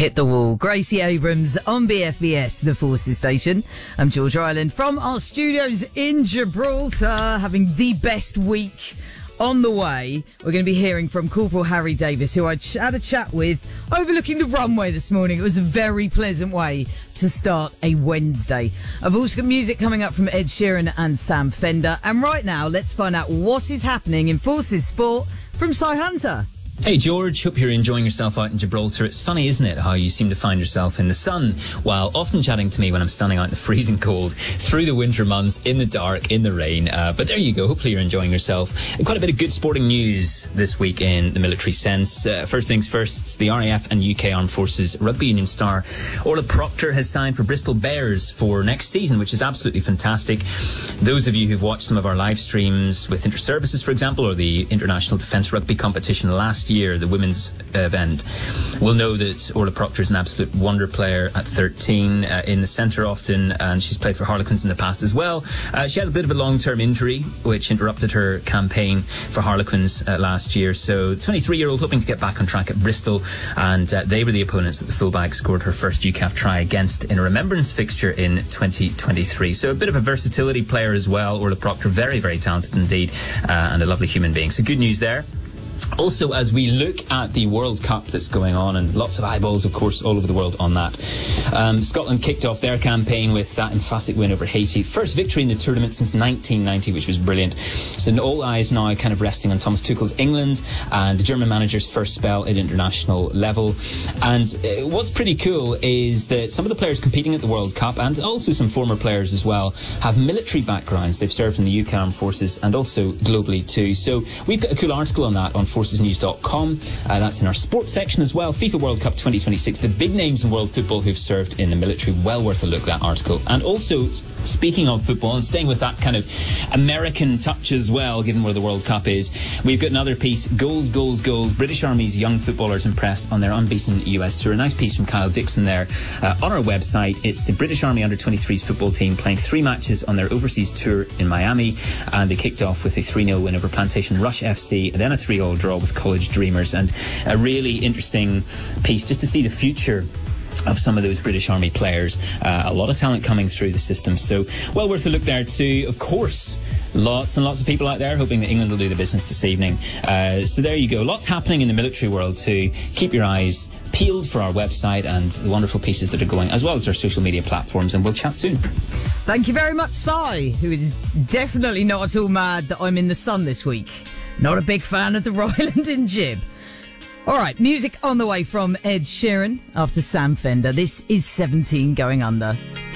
Hit the Wall. Gracie Abrams on BFBS, the Forces Station. I'm George Ireland from our studios in Gibraltar, having the best week on the way. We're going to be hearing from Corporal Harry Davis, who I had a chat with overlooking the runway this morning. It was a very pleasant way to start a Wednesday. I've also got music coming up from Ed Sheeran and Sam Fender. And right now, let's find out what is happening in Forces Sport from Cy Hunter. Hey George, hope you're enjoying yourself out in Gibraltar. It's funny, isn't it, how you seem to find yourself in the sun while often chatting to me when I'm standing out in the freezing cold through the winter months, in the dark, in the rain. But there you go, hopefully you're enjoying yourself. And quite a bit of good sporting news this week in the military sense. First things first, the RAF and UK Armed Forces Rugby Union star Orla Proctor has signed for Bristol Bears for next season, which is absolutely fantastic. Those of you who've watched some of our live streams with Inter-Services, for example, or the International Defence Rugby competition last year, the women's event, will know that Orla Proctor is an absolute wonder player at 13, in the centre often, and she's played for Harlequins in the past as well. She had a bit of a long-term injury which interrupted her campaign for Harlequins last year, so the 23-year-old hoping to get back on track at Bristol, and they were the opponents that the fullback scored her first UCAF try against in a remembrance fixture in 2023. So a bit of a versatility player as well. Orla Proctor, very, very talented indeed, and a lovely human being. So good news there. Also, as we look at the World Cup that's going on, and lots of eyeballs, of course, all over the world on that, Scotland kicked off their campaign with that emphatic win over Haiti. First victory in the tournament since 1990, which was brilliant. So all eyes now kind of resting on Thomas Tuchel's England and the German manager's first spell at international level. And what's pretty cool is that some of the players competing at the World Cup, and also some former players as well, have military backgrounds. They've served in the UK Armed Forces and also globally too. So we've got a cool article on that on forcesnews.com. That's in our sports section as well. FIFA World Cup 2026, the big names in world football who've served in the military. Well worth a look, that article. And also, speaking of football and staying with that kind of American touch as well, given where the World Cup is, we've got another piece, Goals, Goals, Goals, British Army's young footballers impress on their unbeaten US tour. A nice piece from Kyle Dixon there on our website. It's the British Army Under-23s football team playing 3 matches on their overseas tour in Miami, and they kicked off with a 3-0 win over Plantation Rush FC, and then a 3-3 draw with College Dreamers. And a really interesting piece just to see the future of some of those British Army players. A lot of talent coming through the system, so well worth a look there too. Of course, lots and lots of people out there hoping that England will do the business this evening. So there you go. Lots happening in the military world too. Keep your eyes peeled for our website and the wonderful pieces that are going, as well as our social media platforms, and we'll chat soon. Thank you very much, Cy, who is definitely not at all mad that I'm in the sun this week. Not a big fan of the Ryland in Gib. All right, music on the way from Ed Sheeran after Sam Fender. This is 17 Going Under.